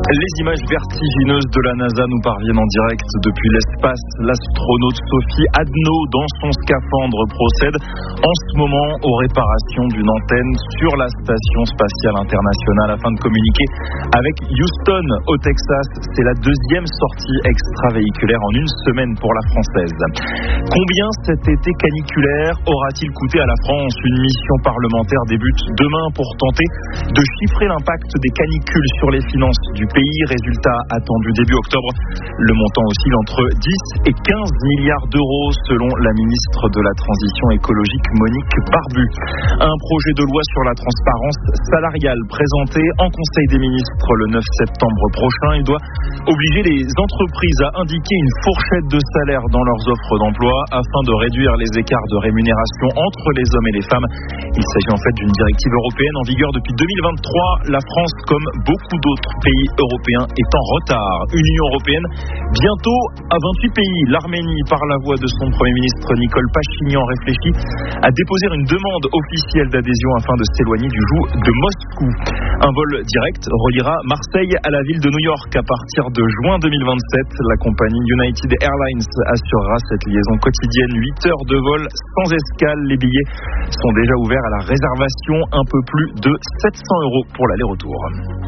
Les images vertigineuses de la NASA nous parviennent en direct depuis l'espace. L'astronaute Sophie Adno, dans son scaphandre, procède en ce moment aux réparations d'une antenne sur la Station spatiale internationale afin de communiquer avec Houston au Texas. C'est la deuxième sortie extravéhiculaire en une semaine pour la Française. Combien cet été caniculaire aura-t-il coûté à la France ? Une mission parlementaire débute demain pour tenter de chiffrer l'impact des canicules sur les finances du pays. Résultat attendu début octobre. Le montant oscille entre 10 et 15 milliards d'euros selon la ministre de la Transition écologique Monique Barbu. Un projet de loi sur la transparence salariale présenté en Conseil des ministres le 9 septembre prochain. Il doit obliger les entreprises à indiquer une fourchette de salaire dans leurs offres d'emploi afin de réduire les écarts de rémunération entre les hommes et les femmes. Il s'agit en fait d'une directive européenne en vigueur depuis 2023. La France, comme beaucoup d'autres pays européens, est en retard. Union européenne, bientôt à 28 pays. L'Arménie, par la voix de son Premier ministre Nicole Pachinian, réfléchit à déposer une demande officielle d'adhésion afin de s'éloigner du joug de Moscou. Un vol direct reliera Marseille à la ville de New York à partir de juin 2027. La compagnie United Airlines assurera cette liaison quotidienne. 8 heures de vol sans escale. Les billets sont déjà ouverts à la réservation. Un peu plus de 700 € pour l'aller-retour.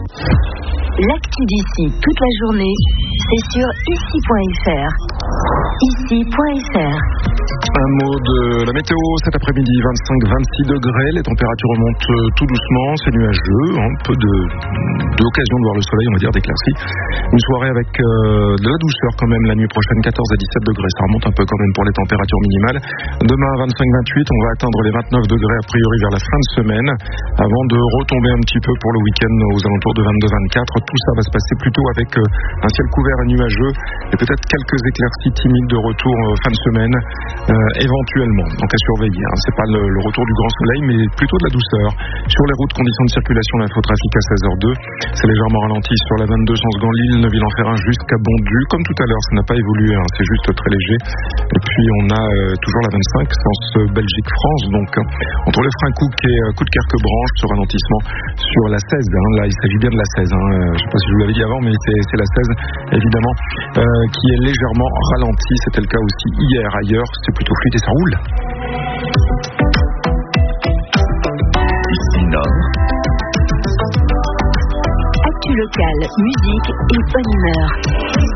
L'actu d'ici toute la journée, c'est sur ici.fr. Ici.fr. Un mot de la météo cet après-midi, 25-26 degrés, les températures remontent tout doucement, c'est nuageux, un peu d'occasion de voir le soleil, on va dire d'éclaircies. Une soirée avec de la douceur quand même la nuit prochaine, 14 à 17 degrés, ça remonte un peu quand même pour les températures minimales. Demain 25-28, on va atteindre les 29 degrés a priori vers la fin de semaine, avant de retomber un petit peu pour le week-end aux alentours de 22-24. Tout ça va se passer plutôt avec un ciel couvert et nuageux et peut-être quelques éclaircies timides de retour fin de semaine. Éventuellement, donc à surveiller. C'est pas le retour du grand soleil, mais plutôt de la douceur. Sur les routes, conditions de circulation, l'infotrafic à 16h02. C'est légèrement ralenti sur la 22 sens Gand-Lille, Neuville-en-Ferrin jusqu'à Bondu. Comme tout à l'heure, ça n'a pas évolué, c'est juste très léger. Et puis on a toujours la 25 sens Belgique-France. Donc entre le frein Couc et Coudekerque-Branche, ce ralentissement sur la 16. Là, il s'agit bien de la 16. Je ne sais pas si je vous l'avais dit avant, mais c'est la 16 évidemment qui est légèrement ralentie. C'était le cas aussi hier. Ailleurs, c'est plutôt fluide et ça roule. Ici Nord. Actu locale, musique et bonne humeur.